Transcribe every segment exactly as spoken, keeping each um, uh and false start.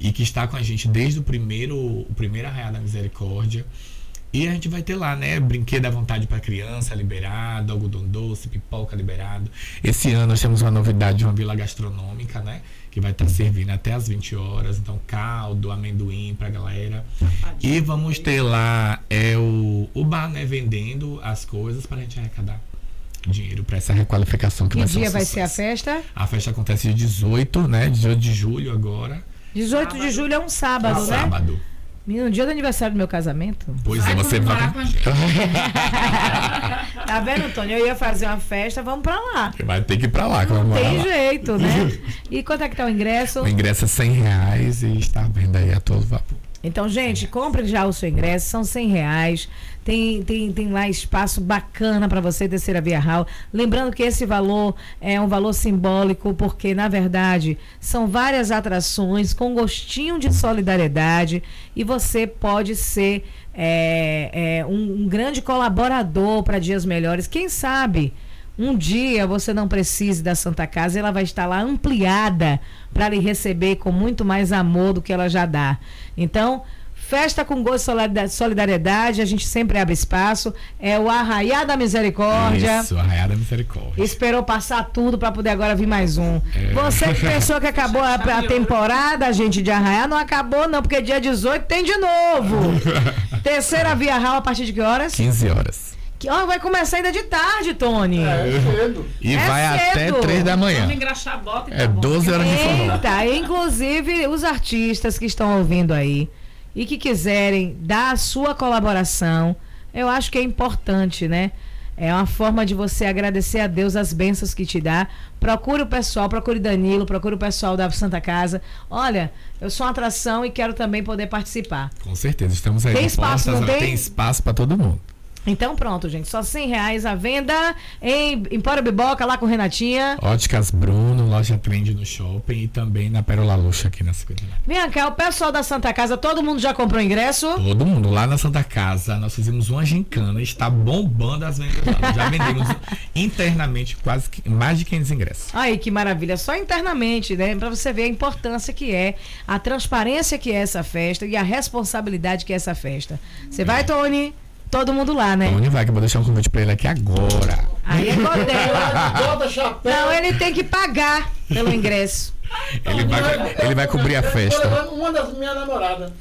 e que está com a gente desde o primeiro, o primeiro Arraial da Misericórdia. E a gente vai ter lá, né, brinquedo à vontade para criança liberado, algodão doce, pipoca liberado. Esse ano nós temos uma novidade de uma vila gastronômica, né, que vai estar servindo até às vinte horas. Então, caldo, amendoim pra galera. E vamos ter lá é, o, o bar, né, vendendo as coisas para a gente arrecadar dinheiro para essa requalificação que que vai ser um dia vai sucesso. ser a festa? A festa acontece dia dezoito, né, dezoito de julho agora. dezoito Sábado. de julho é um sábado, É né? sábado. No dia do aniversário do meu casamento. Pois é, Vai você vai. comemorar com a gente. Tá vendo, Tony? Eu ia fazer uma festa, vamos pra lá. Vai ter que ir pra lá, Não comemorar tem lá. jeito, né? E quanto é que tá o ingresso? O ingresso é cem reais e está vendo aí a todo vapor. Então, gente, compre já o seu ingresso, são cem reais. Tem, tem, tem lá espaço bacana para você, Terceira Via Hall. Lembrando que esse valor é um valor simbólico, porque, na verdade, são várias atrações com gostinho de solidariedade e você pode ser é, é, um, um grande colaborador para dias melhores. Quem sabe um dia você não precise da Santa Casa, ela vai estar lá ampliada para lhe receber com muito mais amor do que ela já dá. Então, festa com gosto de solidariedade, a gente sempre abre espaço. É o Arraial da Misericórdia. Isso, Arraial da Misericórdia. Esperou passar tudo para poder agora vir mais um. É. Você que pensou que acabou a, a temporada, gente, de Arraial, não acabou não, porque dia dezoito tem de novo. Terceira Via Hall, a partir de que horas? quinze horas. Que, ó, vai começar ainda de tarde, Tony. É, é cedo. E É vai cedo. até três da manhã. Vamos engraxar a bota e É tá bom. doze horas de forró. Eita, inclusive os artistas que estão ouvindo aí e que quiserem dar a sua colaboração, eu acho que é importante, né? É uma forma de você agradecer a Deus as bênçãos que te dá. Procure o pessoal, procure Danilo, procure o pessoal da Santa Casa. Olha, eu sou uma atração e quero também poder participar. Com certeza, estamos aí. Tem de espaço, portas, não tem? Tem espaço para todo mundo. Então pronto, gente, só cem reais a venda em Empório Biboca, lá com Renatinha. Óticas Bruno, loja Trend no shopping e também na Pérola Luxa aqui na cinquenta. Vem cá, o pessoal da Santa Casa, todo mundo já comprou ingresso? Todo mundo lá na Santa Casa, nós fizemos uma gincana, está bombando as vendas lá. Já vendemos internamente quase que, mais de quinhentos ingressos. Aí, que maravilha, só internamente, né? Pra você ver a importância que é, a transparência que é essa festa e a responsabilidade que é essa festa. Você vai, Tony? Todo mundo lá, né? Tony vai, que eu vou deixar um convite pra ele aqui agora. Aí é godela. Bota chapéu. Não, ele tem que pagar pelo ingresso. Ele vai, ele vai cobrir a Tô festa. levando uma das minhas namoradas.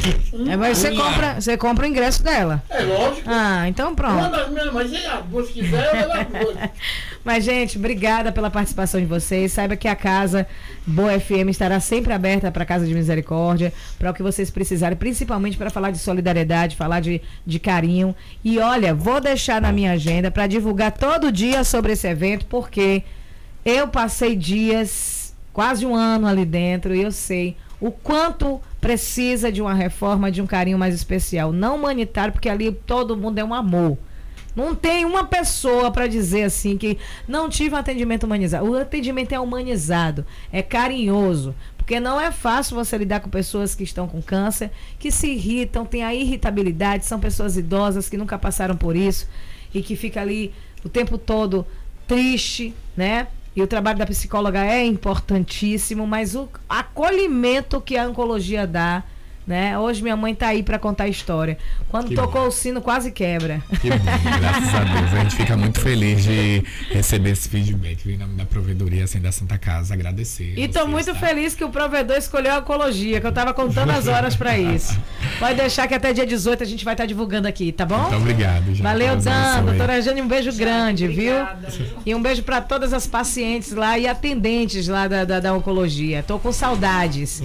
É, mas você compra, você compra o ingresso dela. É lógico. Ah, então Uma pronto. das minhas, mas se as duas quiserem, eu levo as duas. Mas, gente, obrigada pela participação de vocês. Saiba que a Casa Boa F M estará sempre aberta para a Casa de Misericórdia, para o que vocês precisarem, principalmente para falar de solidariedade, falar de, de carinho. E olha, vou deixar na minha agenda para divulgar todo dia sobre esse evento, porque eu passei dias, quase um ano ali dentro, e eu sei o quanto precisa de uma reforma, de um carinho mais especial. Não humanitário, porque ali todo mundo é um amor. Não tem uma pessoa para dizer assim que não tive um atendimento humanizado. O atendimento é humanizado, é carinhoso, porque não é fácil você lidar com pessoas que estão com câncer, que se irritam, tem a irritabilidade, são pessoas idosas que nunca passaram por isso e que fica ali o tempo todo triste, né? E o trabalho da psicóloga é importantíssimo, mas o acolhimento que a oncologia dá, né? Hoje minha mãe tá aí para contar a história. Quando Que tocou bom. o sino, quase quebra. Que bom, graças a Deus. A gente fica muito feliz de receber esse feedback em nome da provedoria assim, da Santa Casa, agradecer. E tô vocês, muito tá? feliz que o provedor escolheu a oncologia, que eu tava contando as horas para isso. Pode deixar que até dia dezoito a gente vai estar divulgando aqui, tá bom? Muito obrigado, já. Valeu, Deus Dan. abençoe. Doutora Jane, um beijo grande, Obrigada, viu? viu? E um beijo para todas as pacientes lá e atendentes lá da, da, da oncologia. Tô com saudades.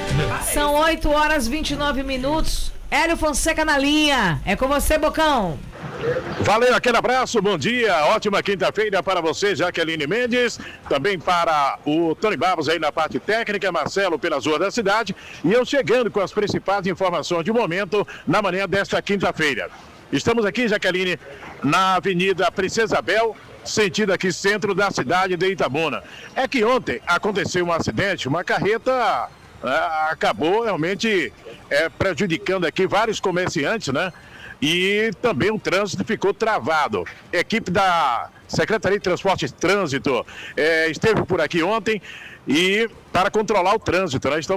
São oito horas e vinte e nove minutos. Hélio Fonseca na linha. É com você, Bocão. Valeu, aquele abraço, bom dia, ótima quinta-feira para você, Jaqueline Mendes, também para o Tony Barros aí na parte técnica, Marcelo pelas ruas da cidade, e eu chegando com as principais informações de momento na manhã desta quinta-feira. Estamos aqui, Jaqueline, na Avenida Princesa Isabel, sentido aqui centro da cidade de Itabuna. É que ontem aconteceu um acidente, uma carreta ah, acabou realmente é, prejudicando aqui vários comerciantes, né? E também o trânsito ficou travado. A equipe da Secretaria de Transporte e Trânsito é, esteve por aqui ontem e para controlar o trânsito, né? Estão